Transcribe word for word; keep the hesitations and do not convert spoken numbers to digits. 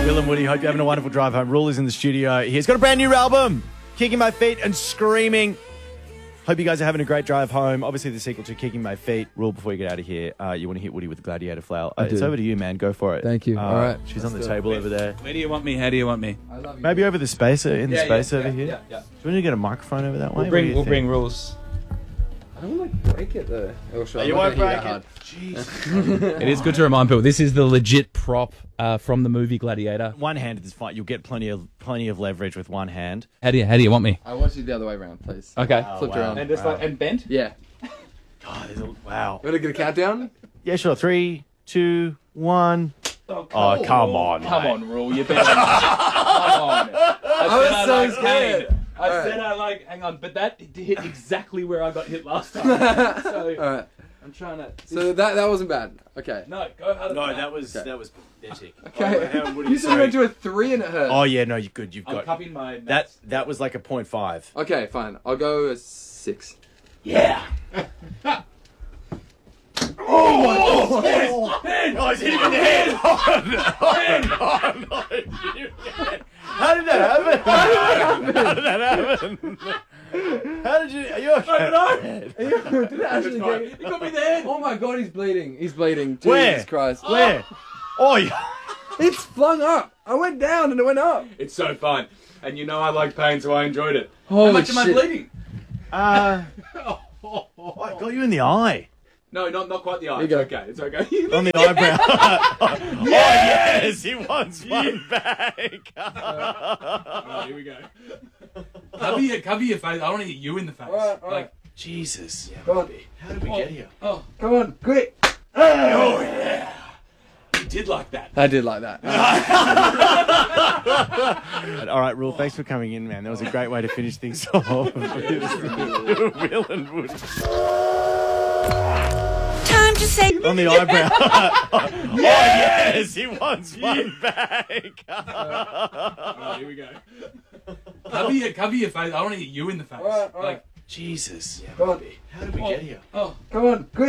Will and Woody, hope you're having a wonderful drive home. Rule is in the studio. He's got a brand new album, Kicking My Feet and Screaming. Hope you guys are having a great drive home. Obviously, the sequel to Kicking My Feet. Rule, before you get out of here, uh, you want to hit Woody with the Gladiator flower. Uh, it's over to you, man. Go for it. Thank you. Uh, All right. She's Let's on the do it. table over there. Where do you want me? How do you want me? I love you. Maybe over the space, uh, in the Yeah, space yeah, over yeah, here. yeah, yeah. Do you want to get a microphone over that way? We'll What do bring, you we'll think? bring rules. I don't want to break it though. Oh, sure. You I'm not won't gonna hit break that it. hard. Jeez. It is good to remind people, this is the legit prop uh, from the movie Gladiator. One-handed is fine. You'll get plenty of plenty of leverage with one hand. How do you, how do you want me? I want you the other way around, please. Okay. Oh, Flipped wow. around. And just Wow. like, and bent? Yeah. God, there's a, wow. You want to get a countdown? Yeah, sure. Three, two, one. Oh, Oh, come on, Come mate. on, Rule. You better. Come on. I, I was said so I like scared. pain. I All said right. I like, hang on, but that hit exactly where I got hit last time. So All right. I'm trying to. So that that wasn't bad. Okay. No, go harder. No, than that was Okay. that was pathetic. Okay. Oh, how would You you said you say- went to a three and it hurt. Oh yeah, no, you're good. You've I'm got cupping my that. nuts. That was like a point five. Okay, fine. I'll go a six. Yeah. oh, oh, man! Oh, he's hitting in the head. Oh, no. Oh, no. He's hitting in the head. How did that happen? How did that happen? How did you? Are you okay? I don't know. Did it actually It's fine. get It got me in the head. Oh my god, he's bleeding. He's bleeding. Jesus Where? Christ. Where? Oh, yeah. It's flung up. I went down and it went up. It's so fun. And you know I like pain, so I enjoyed it. Holy How much am I shit. bleeding? Uh, oh, I got you in the eye. No, not not quite the eye. Here you It's go. okay. It's okay. On the eyebrow. Oh, yes, he wants one back. Alright, here we go. Cover your, cover your face. I want to hit you in the face. Alright, alright. Like, Jesus. Come on. How did we get here? oh, Come on, quick. oh yeah. You did like that. I did like that. All right, Rule, thanks for coming in, man. That was a great way to finish things off. Will and Woody. Time to say On the eyebrow. Oh, yes, he wants one back. Alright, here we go. Cover your, cover your face. I want to hit you in the face. Alright, alright. Like, Jesus. Come on. How did we get here? oh. Come on, quick.